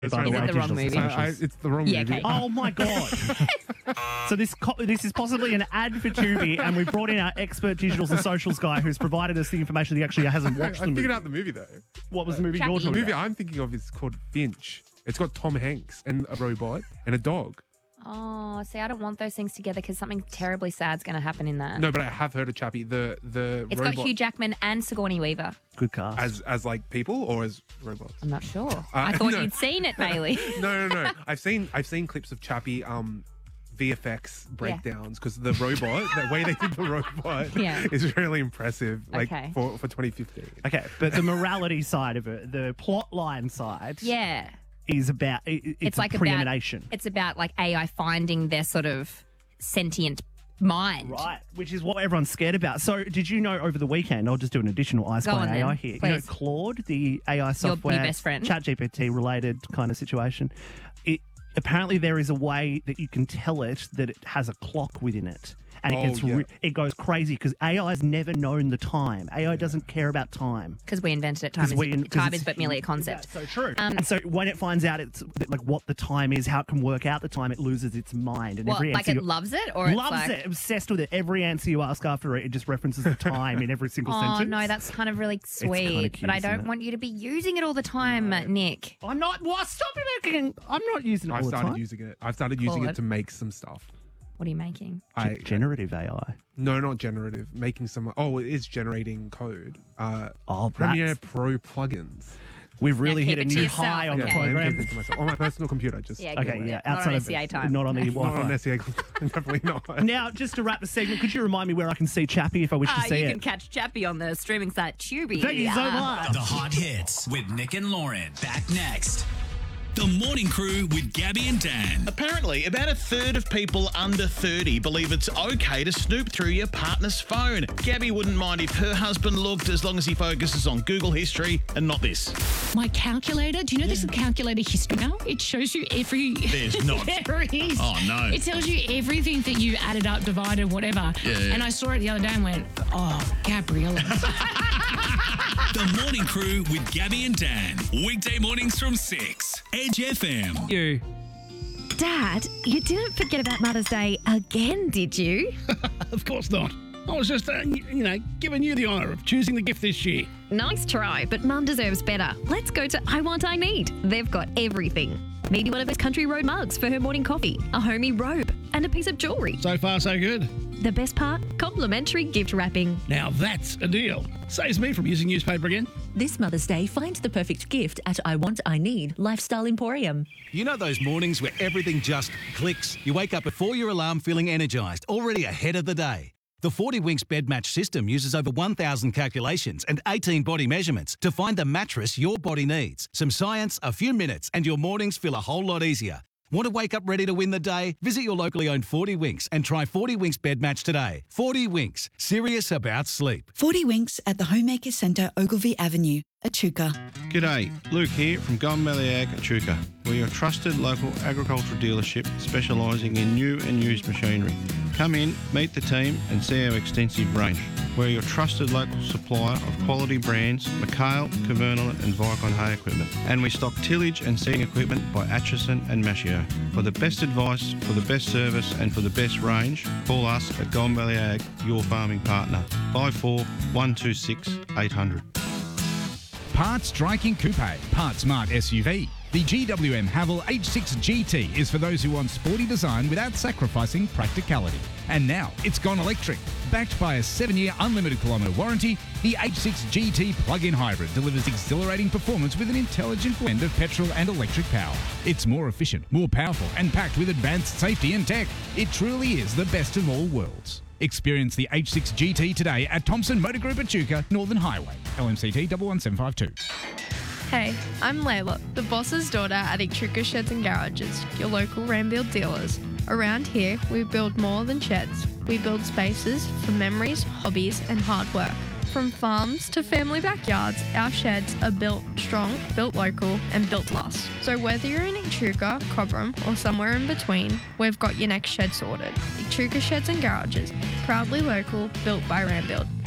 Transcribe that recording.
by the way, the wrong Digital movie? Socials. It's the wrong Yeah, movie. okay. Oh my God. So this is possibly an ad for Tubi, and we've brought in our expert digitals and socials guy who's provided us the information that he actually hasn't watched the I movie. figured out the movie though. What was the movie Chappie. you're The talking movie about? I'm thinking of is called Finch. It's got Tom Hanks and a robot and a dog. Oh, see, I don't want those things together because something terribly sad's going to happen in that. No, but I have heard of Chappie. The It's robot got Hugh Jackman and Sigourney Weaver. Good cast. as like people or as robots. I'm not sure. I thought no. you'd seen it, Bailey. No. I've seen clips of Chappie VFX breakdowns because the robot, the way they did the robot, Yeah. is really impressive. Like Okay. for 2015. Okay, but the morality side of it, the plot line side, Yeah. is about it's like a preemination. It's about like AI finding their sort of sentient mind. Right, which is what everyone's scared about. So, did you know over the weekend? I'll just do an additional I Go Spy on then, AI here. You know, please. Claude, the AI software, best friend. ChatGPT related kind of situation. Apparently, there is a way that you can tell it that it has a clock within it. And it goes crazy because AI has never known the time. AI doesn't care about time. Because we invented it. Time is but merely a concept. That's so true. And so when it finds out it's like what the time is, how it can work out the time, it loses its mind. And What, every like answer it loves it? Or it's loves like, it, obsessed with it. Every answer you ask after it, it just references the time in every single oh, sentence. no, that's kind of really sweet. kinda cute, but I isn't don't it? want you to be using it all the time, Nick. I'm not. What? Stop it! I'm not using it I've all the started time. using it. I've started using Claude. it to make some stuff. What are you making? Generative AI. No, not generative. Making some. Oh, it is generating code. Oh, Premiere that's- Pro plugins. We've really keep hit a it to new yourself, high on the okay. I'm program. keeping to myself on my personal computer. Just Yeah, Okay, good. yeah. Not Outside on of SCA time. not on the not Wi-Fi. on SEA. Definitely not. Now, just to wrap the segment, could you remind me where I can see Chappie if I wish to see you it? can catch Chappie on the streaming site Tubi. Thank you so much. The Hot Hits with Nick and Lauren. Back next. The Morning Crew with Gabby and Dan. Apparently, about a third of people under 30 believe it's okay to snoop through your partner's phone. Gabby wouldn't mind if her husband looked as long as he focuses on Google history and not this. My calculator, do you know there's a calculator history now? It shows you every... There's not. There is. Oh, no. It tells you everything that you added up, divided, whatever. Yeah. And I saw it the other day and went, oh, Gabriella. The Morning Crew with Gabby and Dan. Weekday mornings from 6. Edge FM. You. Dad, you didn't forget about Mother's Day again, did you? Of course not. I was just, giving you the honour of choosing the gift this year. Nice try, but Mum deserves better. Let's go to I Want I Need. They've got everything. Maybe one of those country road mugs for her morning coffee, a homey robe, and a piece of jewellery. So far, so good. The best part? Complimentary gift wrapping. Now that's a deal. Saves me from using newspaper again. This Mother's Day, find the perfect gift at I Want I Need Lifestyle Emporium. You know those mornings where everything just clicks? You wake up before your alarm feeling energised, already ahead of the day. The 40 Winks bed match system uses over 1,000 calculations and 18 body measurements to find the mattress your body needs. Some science, a few minutes, and your mornings feel a whole lot easier. Want to wake up ready to win the day? Visit your locally owned 40 Winks and try 40 Winks bed match today. 40 Winks, serious about sleep. 40 Winks at the Homemaker Centre, Ogilvy Avenue, Echuca. G'day, Luke here from Golden Valley Ag, Echuca. We're your trusted local agricultural dealership specialising in new and used machinery. Come in, meet the team and see our extensive range. We're your trusted local supplier of quality brands, McHale, Kvernelit and Vicon hay equipment. And we stock tillage and seeding equipment by Atchison and Mashio. For the best advice, for the best service and for the best range, call us at Golden Valley Ag, your farming partner. 54 126 800. Part Striking Coupe, Part Smart SUV. The GWM Haval H6 GT is for those who want sporty design without sacrificing practicality. And now it's gone electric. Backed by a 7-year unlimited kilometre warranty, the H6 GT plug-in hybrid delivers exhilarating performance with an intelligent blend of petrol and electric power. It's more efficient, more powerful, and packed with advanced safety and tech. It truly is the best of all worlds. Experience the H6 GT today at Thompson Motor Group Echuca, Northern Highway, LMCT 11752. Hey, I'm Layla, the boss's daughter at Echuca Sheds and Garages, your local Rambuild dealers. Around here, we build more than sheds. We build spaces for memories, hobbies, and hard work. From farms to family backyards, our sheds are built strong, built local, and built to last. So whether you're in Echuca, Cobram, or somewhere in between, we've got your next shed sorted. Echuca Sheds and Garages, proudly local, built by Rambuild.